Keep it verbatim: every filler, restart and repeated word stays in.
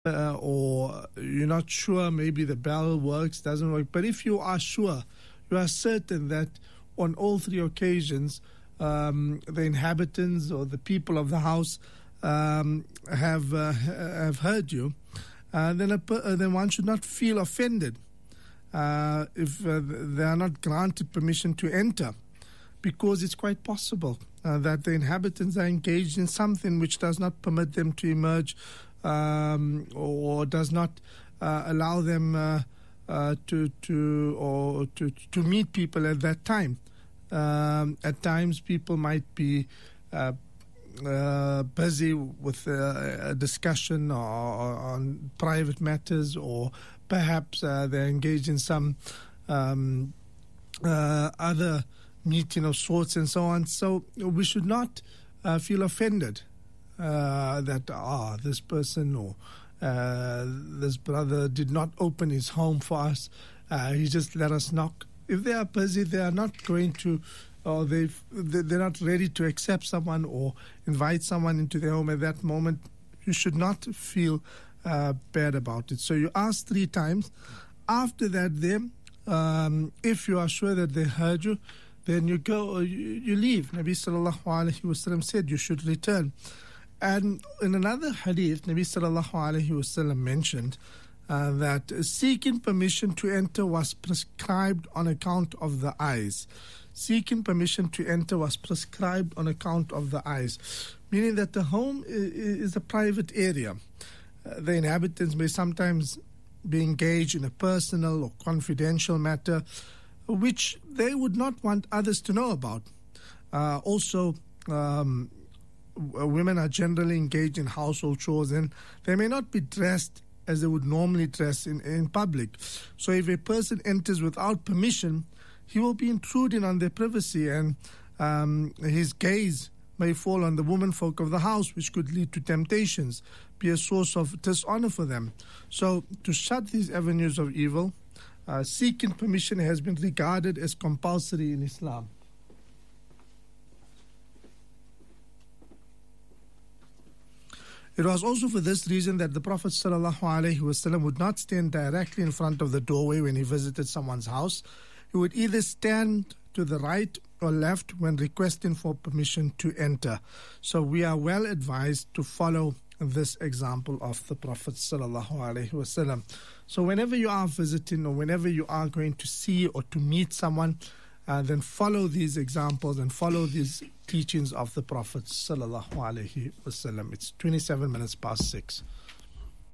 uh, or you're not sure, maybe the bell works, doesn't work. But if you are sure, you are certain that on all three occasions, um, the inhabitants or the people of the house um, have uh, have heard you, uh, then, a, uh, then one should not feel offended uh, if uh, they are not granted permission to enter, because it's quite possible uh, that the inhabitants are engaged in something which does not permit them to emerge um, or does not uh, allow them uh, uh, to to or to to meet people at that time. Um, at times, people might be uh, uh, busy with uh, a discussion or, or on private matters, or perhaps uh, they're engaged in some um, uh, other meeting of sorts and so on. So we should not uh, feel offended uh, that, ah, this person or uh, this brother did not open his home for us. Uh, he just let us knock. If they are busy, they are not going to, or they've, they're not ready to accept someone or invite someone into their home at that moment. You should not feel uh, bad about it. So you ask three times. After that, then, um, if you are sure that they heard you, then you go, you, you leave. Nabi sallallahu alayhi wa sallam said you should return. And in another hadith, Nabi sallallahu alayhi wa sallam mentioned uh, that seeking permission to enter was prescribed on account of the eyes. Seeking permission to enter was prescribed on account of the eyes, meaning that the home is a private area. Uh, the inhabitants may sometimes be engaged in a personal or confidential matter which they would not want others to know about. Uh, also, um, women are generally engaged in household chores, and they may not be dressed as they would normally dress in, in public. So if a person enters without permission, he will be intruding on their privacy, and um, his gaze may fall on the womenfolk of the house, which could lead to temptations, be a source of dishonor for them. So to shut these avenues of evil, uh, seeking permission has been regarded as compulsory in Islam. It was also for this reason that the Prophet ﷺ would not stand directly in front of the doorway when he visited someone's house. He would either stand to the right or left when requesting for permission to enter. So we are well advised to follow this example of the Prophet ﷺ. So whenever you are visiting or whenever you are going to see or to meet someone, uh, then follow these examples and follow these teachings of the Prophet ﷺ. It's twenty-seven minutes past six.